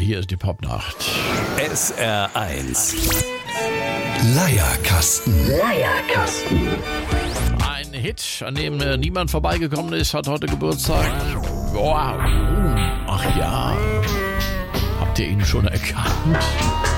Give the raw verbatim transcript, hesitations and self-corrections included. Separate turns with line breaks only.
hier ist die Popnacht.
S R eins. Leierkasten.
Leierkasten.
Ein Hit, an dem äh, niemand vorbeigekommen ist, hat heute Geburtstag. Wow. Ach ja. Habt ihr ihn schon erkannt?